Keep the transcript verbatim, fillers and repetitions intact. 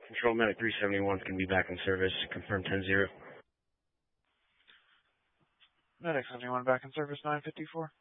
Control Medic three seventy-one can be back in service. Confirm ten zero. Medic seventy-one back in service, nine fifty-four.